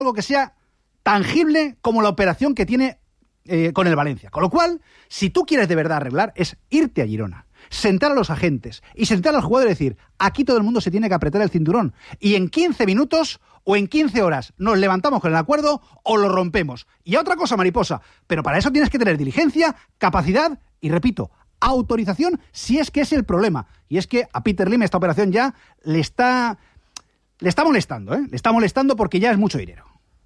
algo que sea tangible como la operación que tiene con el Valencia. Con lo cual, si tú quieres de verdad arreglar, es irte a Girona, sentar a los agentes y sentar al jugador y decir, aquí todo el mundo se tiene que apretar el cinturón y en 15 minutos o en 15 horas nos levantamos con el acuerdo o lo rompemos. Y otra cosa, mariposa, pero para eso tienes que tener diligencia, capacidad y, repito, autorización si es que es el problema. Y es que a Peter Lim esta operación ya le está molestando, Le está molestando porque ya es mucho dinero.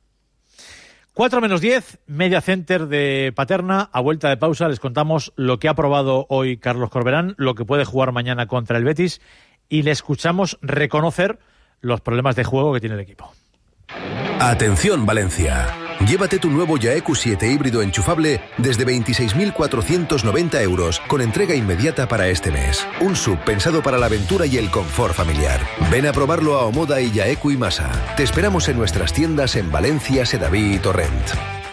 4:10, Media Center de Paterna. A vuelta de pausa les contamos lo que ha probado hoy Carlos Corberán, lo que puede jugar mañana contra el Betis y le escuchamos reconocer los problemas de juego que tiene el equipo. Atención Valencia, llévate tu nuevo Yaeku 7 híbrido enchufable desde 26.490 euros con entrega inmediata para este mes. Un SUV pensado para la aventura y el confort familiar. Ven a probarlo a Omoda y Yaeku y Masa. Te esperamos en nuestras tiendas en Valencia, Sedaví y Torrent.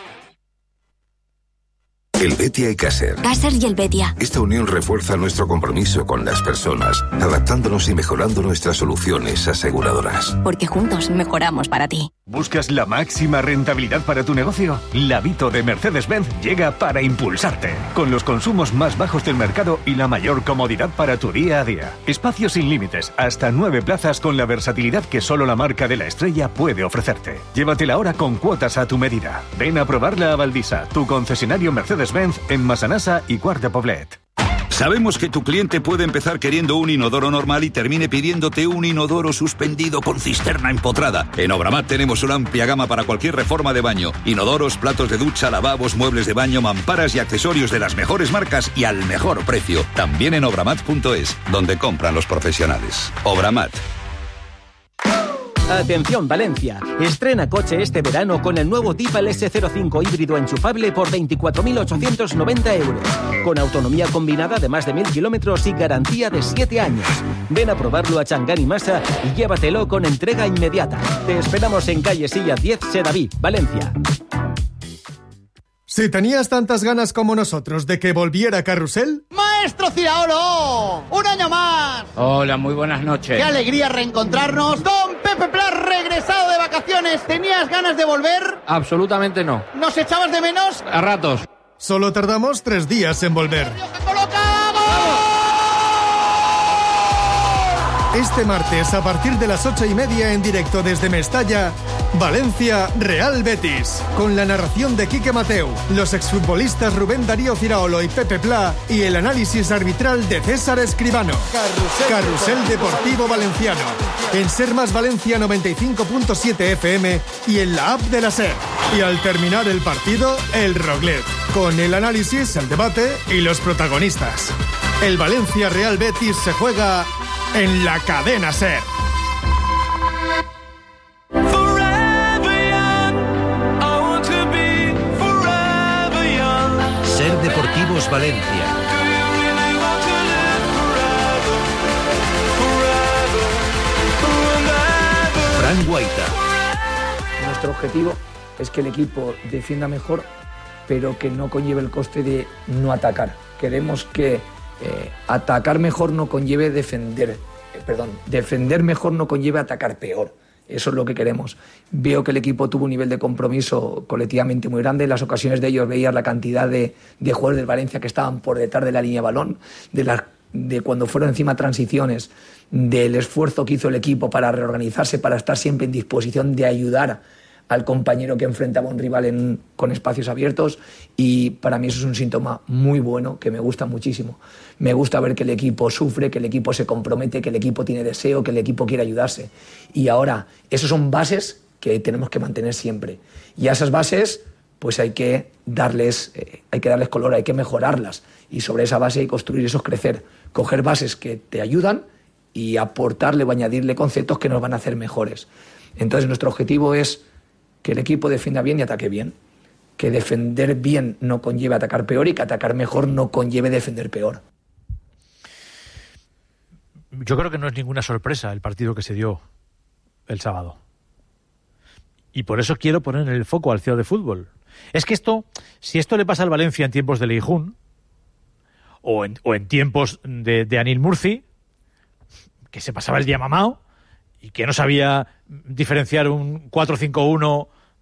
El Betia y Caser. Caser y el Betia. Esta unión refuerza nuestro compromiso con las personas, adaptándonos y mejorando nuestras soluciones aseguradoras. Porque juntos mejoramos para ti. ¿Buscas la máxima rentabilidad para tu negocio? La Vito de Mercedes-Benz llega para impulsarte. Con los consumos más bajos del mercado y la mayor comodidad para tu día a día. Espacios sin límites, hasta 9 plazas con la versatilidad que solo la marca de la estrella puede ofrecerte. Llévatela ahora con cuotas a tu medida. Ven a probarla a Valdisa, tu concesionario Mercedes-Benz en Massanassa y Quart de Poblet. Sabemos que tu cliente puede empezar queriendo un inodoro normal y termine pidiéndote un inodoro suspendido con cisterna empotrada. En Obramat tenemos una amplia gama para cualquier reforma de baño. Inodoros, platos de ducha, lavabos, muebles de baño, mamparas y accesorios de las mejores marcas y al mejor precio. También en obramat.es, donde compran los profesionales. Obramat. Atención Valencia, estrena coche este verano con el nuevo Tipal S05 híbrido enchufable por 24.890 euros, con autonomía combinada de más de 1.000 kilómetros y garantía de 7 años. Ven a probarlo a Changán y Masa y llévatelo con entrega inmediata. Te esperamos en calle Silla 10, Sedaví, Valencia. Si tenías tantas ganas como nosotros de que volviera Carrusel... ¡Maestro Ciraolo! ¡Un año más! Hola, muy buenas noches. ¡Qué alegría reencontrarnos! ¡Don Pepe Pla, regresado de vacaciones! ¿Tenías ganas de volver? Absolutamente no. ¿Nos echabas de menos? A ratos. Solo tardamos 3 días en volver. Este martes, a partir de las 8:30 en directo desde Mestalla, Valencia, Real Betis, con la narración de Quique Mateu, los exfutbolistas Rubén Darío Ciraolo y Pepe Pla y el análisis arbitral de César Escribano. Carrusel Deportivo Valenciano, en Ser Más Valencia 95.7 FM y en la app de la SER. Y al terminar el partido, el Roglet, con el análisis, el debate y los protagonistas. El Valencia Real Betis se juega en la cadena SER. SER Deportivos Valencia. Fran Guaita. Nuestro objetivo es que el equipo defienda mejor, pero que no conlleve el coste de no atacar. Queremos que atacar mejor no conlleve defender mejor no conlleve atacar peor. Eso es lo que queremos. Veo que el equipo tuvo un nivel de compromiso colectivamente muy grande. En las ocasiones de ellos veías la cantidad de jugadores del Valencia que estaban por detrás de la línea de balón, de cuando fueron encima transiciones, del esfuerzo que hizo el equipo para reorganizarse, para estar siempre en disposición de ayudar al compañero que enfrentaba a un rival con espacios abiertos, y para mí eso es un síntoma muy bueno que me gusta muchísimo. Me gusta ver que el equipo sufre, que el equipo se compromete, que el equipo tiene deseo, que el equipo quiere ayudarse. Y ahora, esas son bases que tenemos que mantener siempre. Y a esas bases pues hay que darles color, hay que mejorarlas. Y sobre esa base hay que construir, eso es crecer. Coger bases que te ayudan y aportarle o añadirle conceptos que nos van a hacer mejores. Entonces nuestro objetivo es que el equipo defienda bien y ataque bien. Que defender bien no conlleve atacar peor y que atacar mejor no conlleve defender peor. Yo creo que no es ninguna sorpresa el partido que se dio el sábado. Y por eso quiero poner en el foco al CEO de fútbol. Es que si esto le pasa al Valencia en tiempos de Leijún, o en tiempos de Anil Murci, que se pasaba el día mamao y que no sabía diferenciar un 4-5-1